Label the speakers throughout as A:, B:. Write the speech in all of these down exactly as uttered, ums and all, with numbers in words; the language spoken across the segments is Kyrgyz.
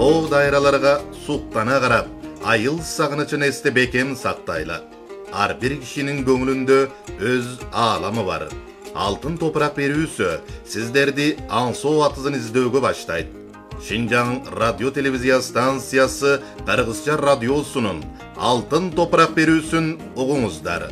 A: Тоо дайраларга суктана карап, айыл сагынычын эсте бекем сактайлы. Ар бир кишинин көңүлүндө өз ааламы бар. Алтын топурак берүүсү сиздерди аңсоо атызын издөөгө баштайт. Шинжаң радио телевизия станциясы Кыргызча радиосунун Алтын топурак берүүсүн угуңуздар.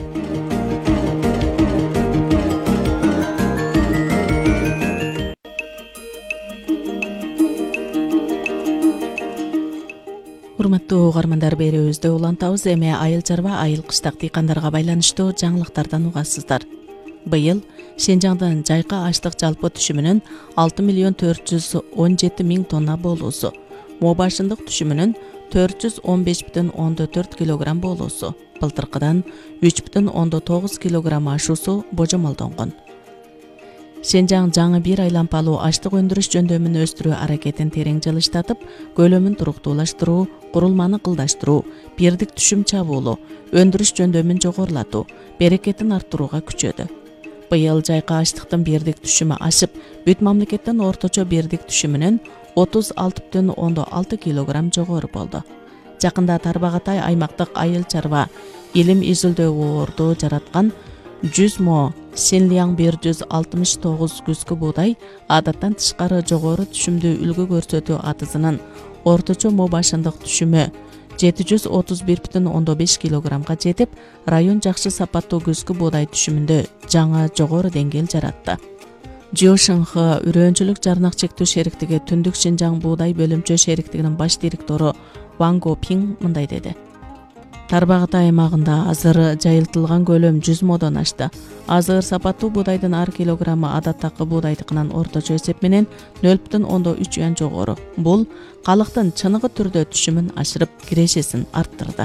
B: Урматтуу угармандар, берүүбүздө улантабыз. Эми айыл чарба, айыл кыштак дыйкандарга байланыштуу жаңылыктардан угасыздар. Быйыл Шинжаңдын жайка аштык жалпы түшүмүнүн алты миллион төрт жүз он жети миң тонна болуусу, мобашындык түшүмүнүн төрт жүз он беш бүтүн ондон төрт килограмм болуусу, былтыркыдан үч бүтүн ондон тогуз килограмм ашуусу божомолдонгон. Шинжаң жаңы бир айлампалуу аштык өндүрүш жөндөмүн өстүрүү аракетин терең жылыштатып, көлөмүн туруктуулаштыруу, курулманы кылдаштыруу, бирдик түшүм чабуулоо, өндүрүш жөндөмүн жогорулатуу, берекетин арттырууга күчөдү. Быйыл жайка аштыктын бирдик түшүмү ашып, бүт мамлекеттин орточо бирдик түшүмүнөн отуз алты бүтүн ондон алты килограмм жогору болду. Жакында Тарбағатай аймактык айыл чарба илим изилдөө орду жараткан жүз мо Синлияң бир жүз алтымыш тогуз күзгү буудай адаттан тышкары жогору түшүмдүү үлгү көрсөтүү атызынын орточо мобашындык түшүмү жети жүз отуз бир бүтүн ондон беш килограммга жетип, район жакшы сапаттуу күзгү буудай түшүмүндө жаңы жогору деңгээл жаратты. Жошынх үрөөнчүлүк жарнак чектүү шериктиги Түндүк Шинжаң буудай бөлүмчө шериктигинин баш директору Ван Го Пинг мындай деди. Тарбағатай аймагында азыр жайылтылган көлөм жүз модон ашты. Азыр сапаттуу буудайдын ар килограммы адаттагы буудайдыкынан орточо эсеп менен нөл бүтүн ондон үч уян жогору. Бул калктын чыныгы түрдө түшүмүн ашырып, кирешесин арттырды.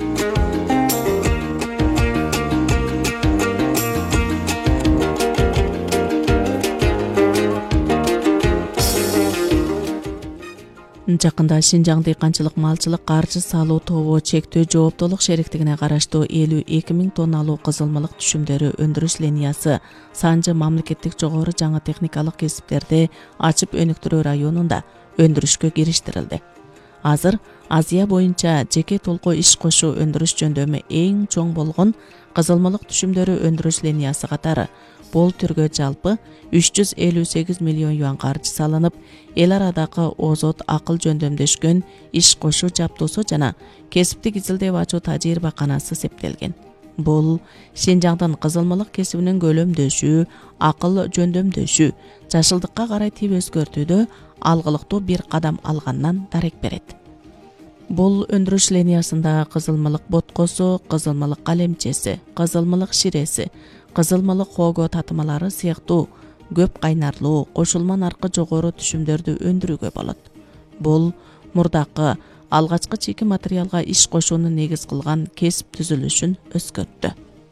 B: Жакында Шинжаң дыйканчылык малчылык каржы салуу тобу чектөө жооптуулук шериктигине караштуу элүү эки миң тонналуу кызылмалык түшүмдөрү өндүрүш линиясы Санжы мамлекеттик жогору жаңы техникалык кесиптерди ачып өнүктүрүү районунда өндүрүшкө кириштирилди. Азыр Азия боюнча жеке толко иш кошуу өндүрүш жөндөмү эң чоң болгон кызылмалык түшүмдөрү өндүрүш линиясы катары бул түргө жалпы үч жүз элүү сегиз миллион юан каржы салынып, эл арадагы озот акыл жөндөмдөшкөн иш кошуу жаптоосу жана кесиптик изилдеп ачуу тажрыйбаканасы септелген. Бул Шинжаңдын кызылмалык кесибинин көлөмдөшүү, акыл жөндөмдөшүү, жашылдыкка карай тип өзгөртүүдө алгылыктуу бир кадам алгандан дарек берет. Бул өндүрүш линиясында кызылмалык боткосу, кызылмалык калемчеси, кызылмалык ширеси, кызылмалык хого татымалары сыяктуу көп кайнарлуу, кошулма наркы жогору түшүмдөрдү өндүрүүгө болот. Бул мурдакы алгачкы чийки материалга иш кошууну негиз кылган кесип түзүлүшүн өзгөрттү.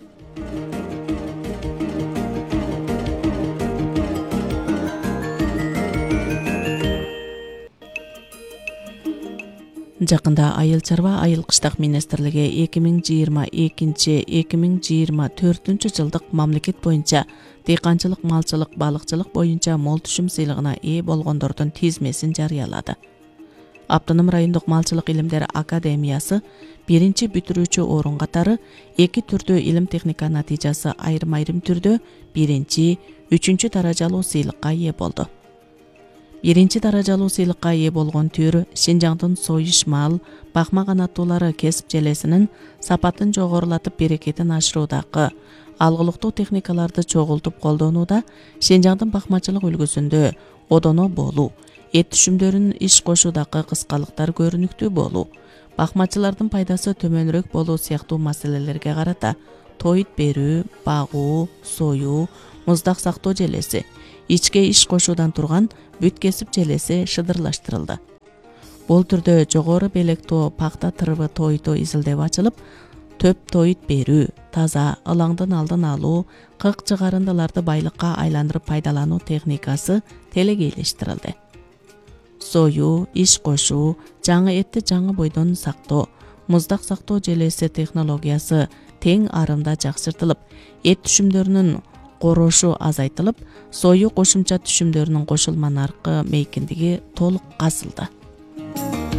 B: Жакында айыл чарба, айыл кыштак министрлиги эки миң жыйырма экинчи — эки миң жыйырма төртүнчү жылдык мамлекет боюнча дыйканчылык, малчылык, балыкчылык боюнча мол түшүм сыйлыгына ээ болгондордун тизмесин жарыялады. Автоном райондук малчылык илимдер академиясы биринчи бүтүрүүчү орун катары эки түрдүү илим техника натыйжасы айрым-айрым түрдө биринчи, үчүнчү даражалуу сыйлыкка ээ болду. Биринчи даражалуу сыйлыкка ээ болгон төр Шинжаңдын союш мал, бакма канаттуулары кесип желесинин сапатын жогорулатып, берекетин ашыруудагы алгылыктуу техникаларды чогултуп колдонууда, Шинжаңдын бакмачылык үлгүсүндө одоно болуу, эт түшүмдөрүн иш кошуудагы кыскалыктар көрүнүктүү болуу, бакмачылардын пайдасы төмөнүрөөк болуу сыяктуу маселелерге карата тойт берүү, багуу, союу, муздак сактоо желеси, ичке иш кошуудан турган бүт кесип желеси шыдырлаштырылды. Бул түрдө жогору белектөө пакта тырбы тойту изилдеп ачылып, төп тойт берүү, таза, ылаңдын алдын алуу, кык чыгарындыларды байлыкка айландырып пайдалануу техникасы телегейлештирилди. Союу, иш кошуу, жаңы этти жаңы бойдон сактоо, муздак сактоо желеси технологиясы тең арымда жакшыртылып, эт түшүмдөрүнүн корошу азайтылып, союу кошумча түшүмдөрүнүн кошулма наркы мейкиндиги толук казылды.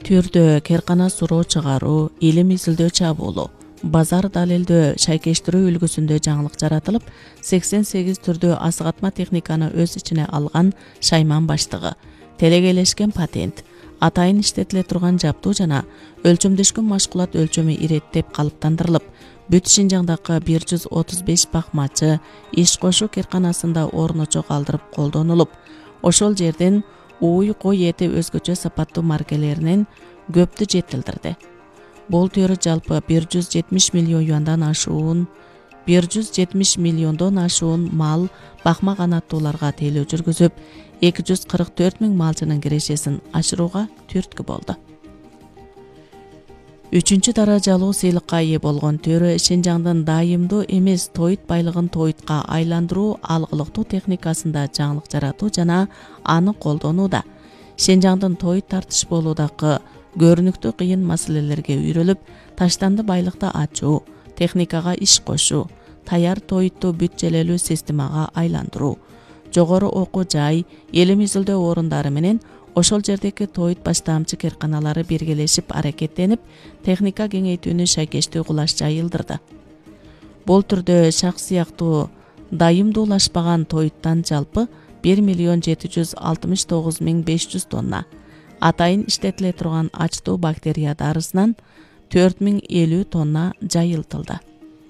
B: түрдө керкана суроо чыгаруу, илим изилдөө чабуулоо, базар далилдөө, шайкештирүү үлгүсүндө жаңылык жаратылып, сексен сегиз түрдө асыгатма техниканы өз ичине алган Шайман баштыгы, телегейлешкен патент, атайын иштетиле турган жабдуу жана өлчөмдөшкөн машкулат өлчөмү иреттеп калыптандырылып, бүт Шинжаңдагы бир жүз отуз беш бакмачы иш кошуу керканасында орночо калдырып колдонулуп, ошол жерден ууй кой эти өзгөчө сапаттуу маркелеринен көптү жетилдирди. Бул төрү жалпы бир жүз жетимиш миллион юандан ашуун бир жүз жетимиш миллиондон ашуун мал бакма канаттууларга тейлөө жүргүзүп, эки жүз кырк төрт миң малчынын кирешесин ашырууга түрткү болду. Үчүнчү даражалуу сыйлыкка ээ болгон төрө Шинжаңдын дайымдуу эмес тоит байлыгын тоитка айландыруу алгылыктуу техникасында жаңылык жаратуу жана аны колдонууда. Шинжаңдын тоит тартыш болуудагы көрүнүктүү кыйын маселелерге үйрөлүп, таштанды байлыкты ачуу, техникага иш кошуу, таяр тоитту бүт желелүү системага айландыруу, жогору окуу жай, элим изилдөө орундары менен ошол жердеги тоит баштаамчы керканалары биргелешип аракеттенип, техника кеңейтүүнү шайкештүү кулаш жайылдырды. Бул түрдө шак сыяктуу дайымдуулашпаган тоиттан жалпы бир миллион жети жүз алтымыш тогуз миң беш жүз тонна, атайын иштетиле турган ачтуу бактерия дарысынан төрт миң элүү тонна жайылтылды.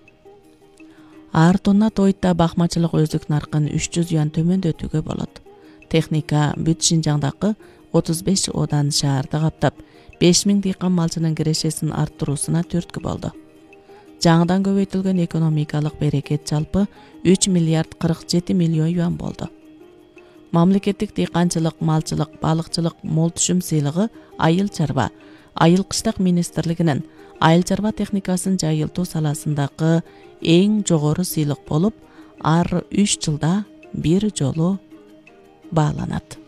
B: Ар тонна тоитта бакмачылык өздүк наркын үч жүз юан төмөндөтүүгө болот. Техника бүт Шинжаңдагы отуз беш одан шаарды каптап, беш миң дыйкан малчынын кирешесин арттыруусуна түрткү болду. Жаңыдан көбөйтүлгөн экономикалык берекет жалпы үч миллиард кырк жети миллион юан болду. Мамлекеттик дыйканчылык, малчылык, балыкчылык мол түшүм сыйлыгы Айыл чарба, Айыл кыштак министрлигинин айыл чарба техникасын жайылтуу саласындагы эң жогору сыйлык болуп, ар үч жылда бир жолу бааланат.